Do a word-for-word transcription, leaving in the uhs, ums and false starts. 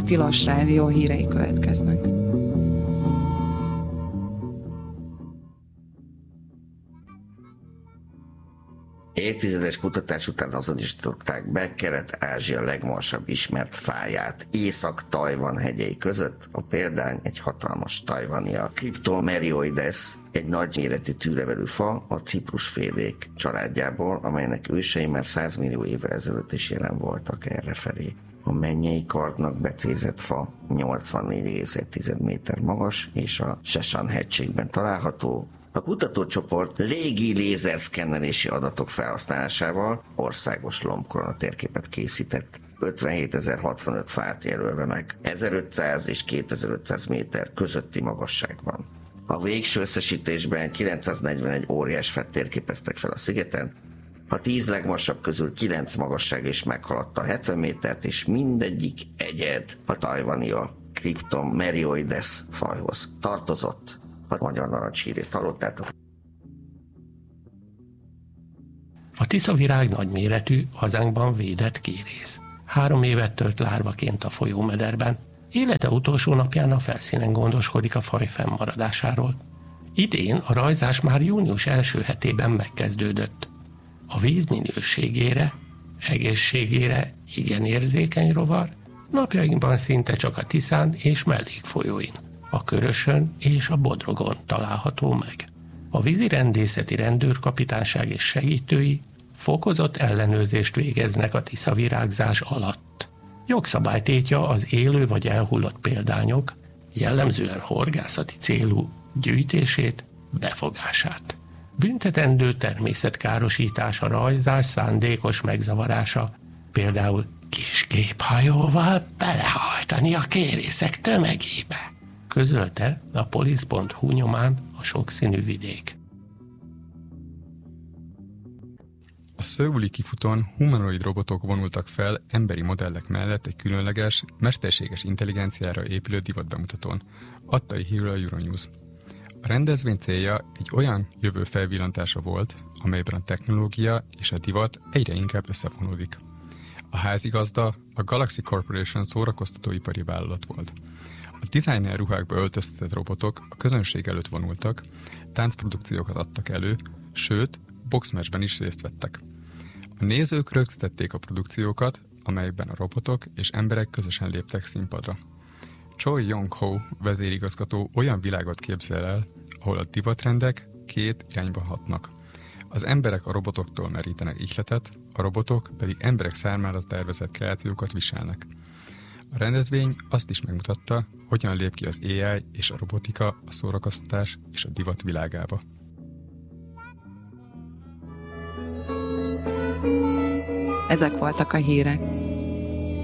Tilos Rádió hírei következnek. Évtizedes kutatás után azonosították be Kelet-Ázsia legmagasabb ismert fáját. Észak-Tajvan hegyei között a példány egy hatalmas tajvania Cryptomerioides, egy nagyméretű tűlevelű fa a ciprusfélék családjából, amelynek ősei már száz millió évvel ezelőtt is jelen voltak errefelé. A mennyei kardnak becézett fa nyolcvannégy egész egy méter magas, és a Sesan hegységben található. A kutatócsoport légi lézerszkennelési adatok felhasználásával országos lombkorona térképet készített. ötvenhétezer-hatvanöt fát jelölve meg, ezerötszáz és kétezer-ötszáz méter közötti magasságban. A végső összesítésben kilencszáznegyvenegy óriás fát térképeztek fel a szigeten, a tíz legmagasabb közül kilenc magasság is meghaladta a hetven métert, és mindegyik egyed a tajvania Cryptomerioides fajhoz tartozott. A magyar narancshírét hallottátok. A tiszavirág nagyméretű, hazánkban védett kérész. Három évet tölt lárvaként a folyómederben. Élete utolsó napján a felszínen gondoskodik a faj fennmaradásáról. Idén a rajzás már június első hetében megkezdődött. A víz minőségére, egészségére igen érzékeny rovar, napjainkban szinte csak a Tiszán és mellékfolyóin, a Körösön és a Bodrogon található meg. A vízirendészeti rendőrkapitányság és segítői fokozott ellenőrzést végeznek a tiszavirágzás alatt. Jogszabály tiltja az élő vagy elhullott példányok, jellemzően horgászati célú gyűjtését, befogását. Büntetendő természetkárosítás a rajzás szándékos megzavarása, például kis géphajóval belehajtani a kérészek tömegébe, közölte a polisz pont hu nyomán a sokszínű vidék. A szöuli kifutón humanoid robotok vonultak fel emberi modellek mellett egy különleges, mesterséges intelligenciára épülő divatbemutatón, adta hírül a Euronews. A rendezvény célja egy olyan jövő felvillantása volt, amelyben a technológia és a divat egyre inkább összefonódik. A házigazda a Galaxy Corporation szórakoztatóipari vállalat volt. A designer ruhákba öltöztetett robotok a közönség előtt vonultak, táncprodukciókat adtak elő, sőt, boxmatchben is részt vettek. A nézők rögzítették a produkciókat, amelyben a robotok és emberek közösen léptek színpadra. Choi Yong-ho vezérigazgató olyan világot képzel el, ahol a divatrendek két irányba hatnak. Az emberek a robotoktól merítenek ihletet, a robotok pedig emberek számára tervezett kreációkat viselnek. A rendezvény azt is megmutatta, hogyan lép ki az á i és a robotika a szórakoztatás és a divat világába. Ezek voltak a hírek.